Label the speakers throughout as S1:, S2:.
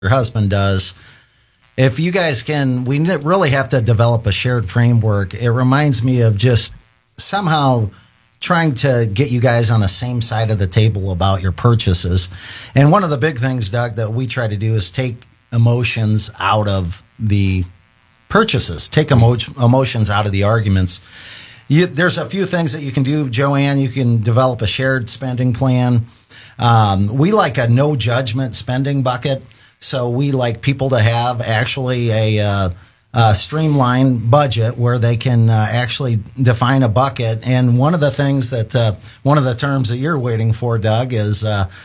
S1: your husband does. If you guys can, we really have to develop a shared framework. It reminds me of just somehow trying to get you guys on the same side of the table about your purchases. And one of the big things, Doug, that we try to do is take emotions out of the purchases, take emotions out of the arguments. There's a few things that you can do, Joanne. You can develop a shared spending plan. We like a no judgment spending bucket. So we like people to have actually a streamlined budget where they can actually define a bucket. And one of the things that, one of the terms that you're waiting for, Doug, is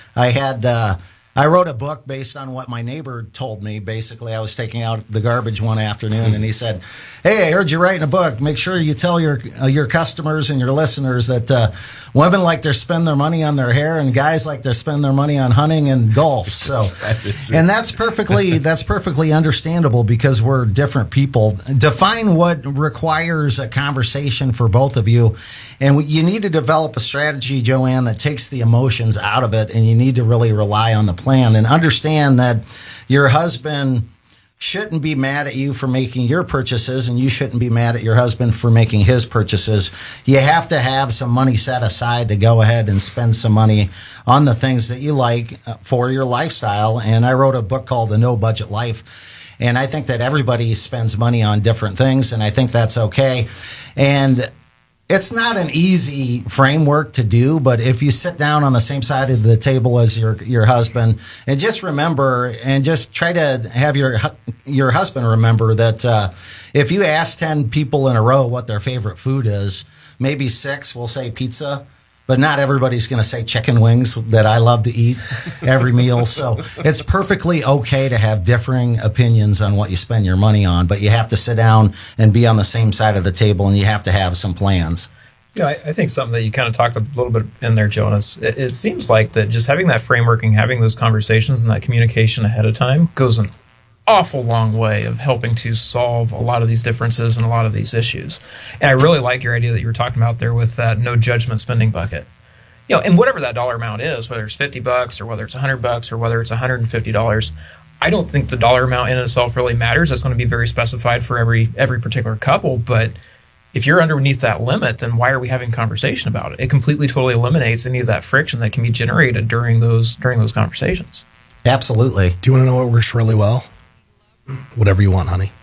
S1: I wrote a book based on what my neighbor told me. Basically, I was taking out the garbage one afternoon, and he said, "Hey, I heard you writing a book. Make sure you tell your customers and your listeners that women like to spend their money on their hair, and guys like to spend their money on hunting and golf." So, and that's perfectly understandable because we're different people. Define what requires a conversation for both of you, and you need to develop a strategy, Joanne, that takes the emotions out of it, and you need to really rely on the plan and understand that your husband shouldn't be mad at you for making your purchases, and you shouldn't be mad at your husband for making his purchases. You have to have some money set aside to go ahead and spend some money on the things that you like for your lifestyle. And I wrote a book called The No Budget Life. And I think that everybody spends money on different things, and I think that's okay. And it's not an easy framework to do, but if you sit down on the same side of the table as your husband, and just remember, and just try to have your husband remember that if you ask 10 people in a row what their favorite food is, maybe 6 will say pizza, but not everybody's going to say chicken wings that I love to eat every meal. So it's perfectly okay to have differing opinions on what you spend your money on, but you have to sit down and be on the same side of the table, and you have to have some plans.
S2: Yeah, I think something that you kind of talked a little bit in there, Jonas, it seems like that just having that framework and having those conversations and that communication ahead of time goes an awful long way of helping to solve a lot of these differences and a lot of these issues. And I really like your idea that you were talking about there with that no judgment spending bucket. You know, and whatever that dollar amount is, whether it's $50 or whether it's $100 or whether it's $150, I don't think the dollar amount in itself really matters. It's going to be very specified for every particular couple. But if you're underneath that limit, then why are we having a conversation about it? It completely, totally eliminates any of that friction that can be generated during those conversations.
S1: Absolutely.
S3: Do you want to know what works really well? Whatever you want, honey.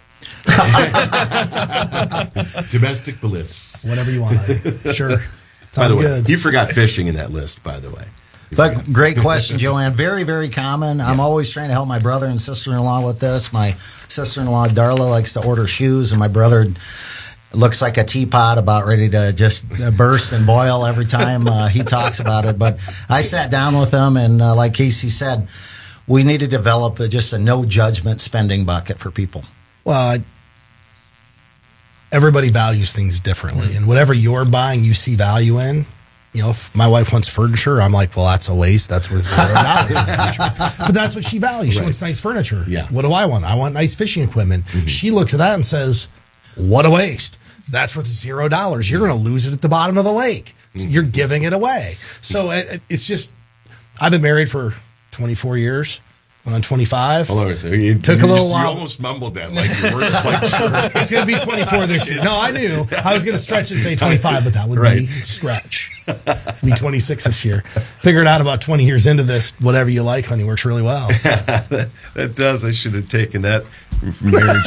S4: Domestic bliss.
S3: Whatever you want, honey. Sure.
S4: By the way,
S3: good.
S4: you forgot fishing in that list, by the way.
S1: But great question, Joanne. Very, very common. I'm always trying to help my brother and sister-in-law with this. My sister-in-law, Darla, likes to order shoes, and my brother looks like a teapot about ready to just burst and boil every time he talks about it. But I sat down with him, and like Casey said, we need to develop just a no-judgment spending bucket for people.
S3: Well, everybody values things differently. And whatever you're buying, you see value in. You know, if my wife wants furniture, I'm like, well, that's a waste. That's worth $0 in the future. But that's what she values. She wants nice furniture.
S4: Yeah.
S3: What do I want? I want nice fishing equipment. Mm-hmm. She looks at that and says, what a waste. That's worth $0. You're going to lose it at the bottom of the lake. Mm-hmm. You're giving it away. So it's just, I've been married for 24 years. When I'm 25.
S4: Hold on, so you
S3: took a little while.
S4: You almost mumbled that like you weren't quite sure.
S3: It's going to be 24 this year. No, I knew. I was going to stretch and say 25, but that would be stretch. It's be 26 this year. Figured out about 20 years into this, whatever you like, honey, works really well.
S4: That does. I should have taken that from marriage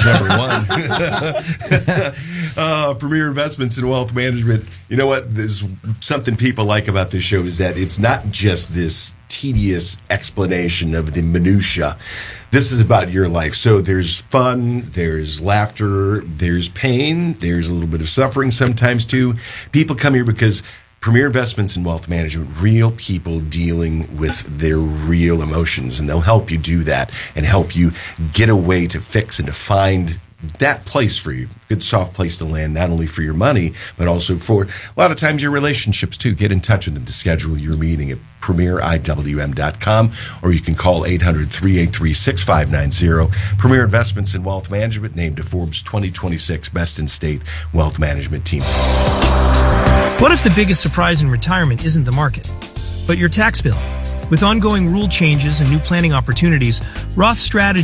S4: number 1. Premier Investments in Wealth Management. You know what? There's something people like about this show is that it's not just this tedious explanation of the minutia. This is about your life. So there's fun, there's laughter, there's pain, there's a little bit of suffering sometimes too. People come here because Premier Investments in Wealth Management, real people dealing with their real emotions, and they'll help you do that and help you get a way to fix and to find that place for you. Good soft place to land, not only for your money, but also for a lot of times your relationships too. Get in touch with them to schedule your meeting at premieriwm.com, or you can call 800-383-6590. Premier Investments in Wealth Management, named to Forbes 2026 Best in State Wealth Management Team.
S5: What if the biggest surprise in retirement isn't the market, but your tax bill? With ongoing rule changes and new planning opportunities, Roth Strategy